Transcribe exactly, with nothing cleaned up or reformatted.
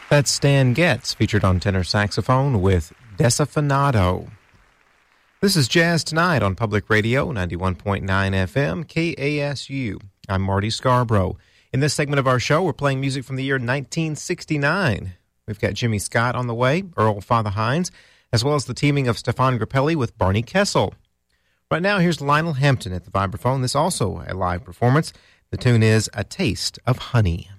That's Stan Getz, featured on tenor saxophone with Desafinado. This is Jazz Tonight on Public Radio, ninety-one point nine F M, K A S U. I'm Marty Scarborough. In this segment of our show, we're playing music from the year nineteen sixty-nine. We've got Jimmy Scott on the way, Earl Father Hines, as well as the teaming of Stefan Grappelli with Barney Kessel. Right now, here's Lionel Hampton at the vibraphone. This is also a live performance. The tune is A Taste of Honey.